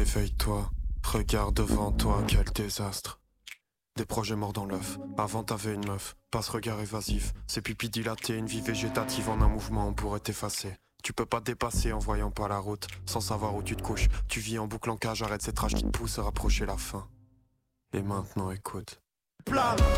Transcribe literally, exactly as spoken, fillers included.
Réveille-toi, regarde devant toi, quel désastre. Des projets morts dans l'œuf, avant t'avais une meuf. Pas ce regard évasif, ses pupilles dilatées, une vie végétative en un mouvement on pourrait t'effacer. Tu peux pas te dépasser en voyant pas la route, sans savoir où tu te couches. Tu vis en boucle en cage, arrête cette rage qui te pousse à rapprocher la fin. Et maintenant écoute. Plane,